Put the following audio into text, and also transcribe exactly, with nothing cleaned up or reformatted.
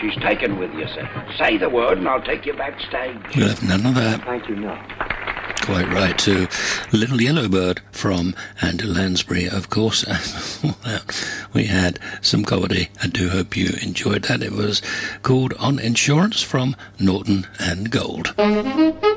She's taken with you, sir. Say the word and I'll take you backstage. We'll have none of that. Thank you, no. Quite right, too. Little Yellow Bird from Andy Lansbury, of course. We had some comedy. I do hope you enjoyed that. It was called On Insurance from Norton and Gold.